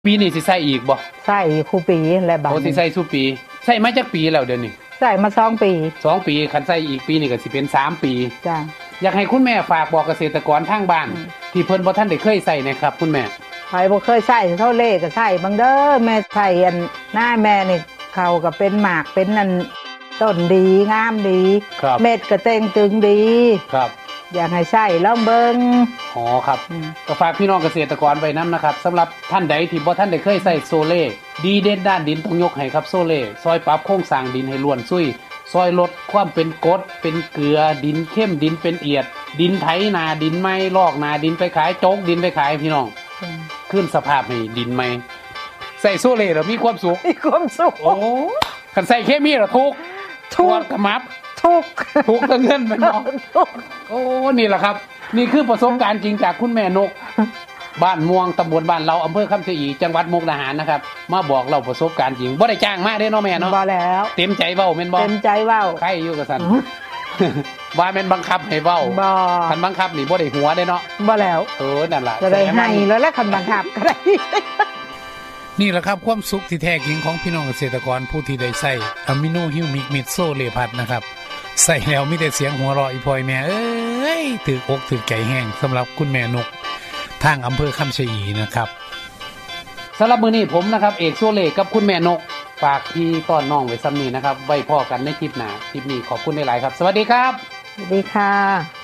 ปีนี้สิใส่อีกบ่ใส่คู่ปีและบาดโอ้สิใส่สู่ปีใส่มาจักปีแล้วเดี๋ยวนี้ใส่มา2 ปี 2 ปีคันใส่อีกปีนี่ก็สิเป็น3 ปีจ้ะอยากให้คุณแม่ฝากบอกเกษตรกรทางบ้านที่เพิ่นบ่ทันได้เคยใส่นะครับคุณแม่ใครบ่เคยใส่เท่าเล่ก็ใส่บังเด้อแม่ใส่อันหน้าแม่นี่เขาก็เป็นหมากเป็นอันต้นดีงามดีเม็ดก็เต่งตึงดีครับอยากให้ใส่ลองเบิ่งอ๋อครับก็ฝากพี่น้องเกษตรกรไว้นํนะครับสำหรับท่านใดที่บ่ทันได้เคยใส่โซเล่ดีเด่นด้านดินต้องยกให้ครับโซเล่ซอยปรับโครงสร้างดินให้ล้วนซุยซอยลดความเป็นกรดเป็นเกลือดินเข้มดินเป็นเอียดดินไถนาดินไม้ลอกนาดินไปขายโจ๊กดินไปขายพี่น้องขึ้นสภาพให้ดินใหม่ใส่โซเล่แล้วมีความสุขโอ้คันใส่เคมีแล้วทุกกระมับทุกเงินมันเนาะโอ้นี่แหละครับนี่คือประสบการณ์จริงจากคุณแม่นกบ้านม่วงตำบลบ้านเราอำเภอคำชะอีจังหวัดมุกดาหารนะครับมาบอกเราประสบการณ์จริงบ่ได้จ้างมาเด้เนาะแม่เนาะบ่แล้วเต็มใจเว้าแม่นบ่เต็มใจเว้าใครอยู่กับสันว่าแม่นบังคับให้เว้าบ่คันบังคับนี่บ่ได้หัวเด้เนาะบ่แล้วนั่นล่ะจะได้ให้แล้วคันบังคับก็ได้นี่แหละครับความสุขที่แท้จริงของพี่น้องเกษตรกรผู้ที่ได้ใช้อะมิโนฮิวมิกมิดโซเลพัดนะครับใส่แล้วมีแต่เสียงหัวเราะอีพอยแม่เอ้ยถือกอกถือใจแห้งสำหรับคุณแม่นกทางอำเภอคำชะอีนะครับสำหรับมื้อนี้ผมนะครับเอกโซเลกับคุณแม่นกฝากพี่ต้อนน้องไว้ซ้ำนี้นะครับไว้พอกันในคลิปหน้าคลิปนี้ขอบคุณหลายๆครับสวัสดีครับสวัสดีค่ะ